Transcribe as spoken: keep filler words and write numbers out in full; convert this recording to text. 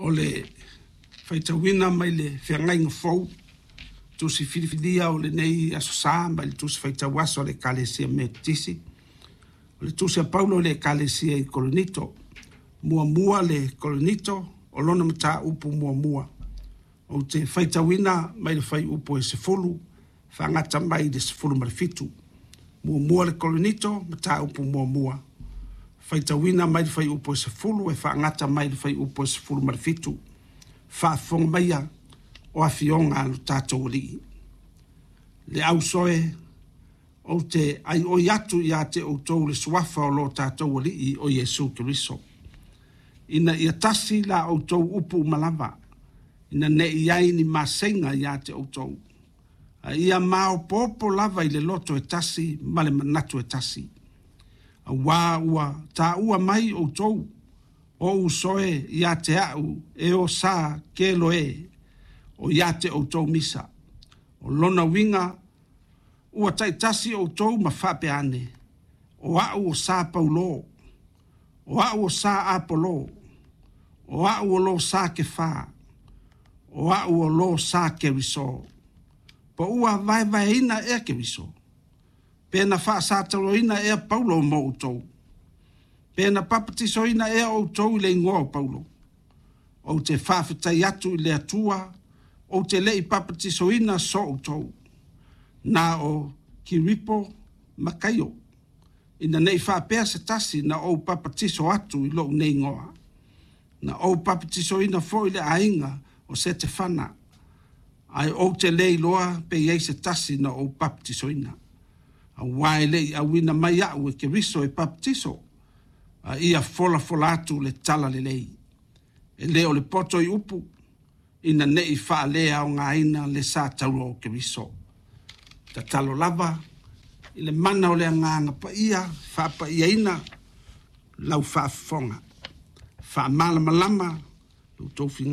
o le faitawina mai le whiangainga fau, tu si whiriwhiria o le nei aso sā, mai le tu si faitawaso o le kalesia me tisi, o le tu si a Paulo le kalesia i kolonito, mua mua le kolonito, o lona mata upu mua mua, o te faitawina mai le fai upu e se fulu, whangata mai le se fulu marifitu, mua mua le kolonito, mata upu mua mua, faitawina mai le fai upu e se fulu, e whangata mai le fai upu e se fulu marifitu, whaafonga maia o a fionga alo tātou li. Le au soe o te ai o yatu ia te o tau le suafa o lo tātou li o Yesu Kiriso. Ina ia tasi la o tau upu malava. Ina ne iai ni masenga ia te o tau. A ia mao popo lava i le loto e tasi, male manatu e tasi. A wā ua tā ua mai o tau. O usoe ia te au e o sā kelo e o ia te o tau misa. O lona winga ua taitasi o tau ma whape ane. O au o sā paulo. O au o sā apolo. O au o lo sā ke whā. O au o lo sā ke riso. Po ua vai vai ina e ke riso. Pena wha sā talo ina e paulo mo o tau. Pena papatiso ina e o tau le ingoa o Paulo. O te whawhitai atu i le atua, o te lei papatiso ina so o tau. Na o Kiripo Makaio. Ina nei whapea se tasi na o papatiso atu i lo nei ingoa. Na o papatiso ina fo i le ainga o se te whana. Ai o te lei loa pe iei se tasi na o papatiso ina. A wai lei a wina mai au e ke riso e papatiso. A ia fola fola atu le tala le lei. E leo le poto i upu, ina nei wha lea o ngā ina le sā tauro o ke riso. Ta talo lava, i le mana o le nganga pa ia, wha pa ia ina, lau wha fonga. Wha malama lama, lau tofi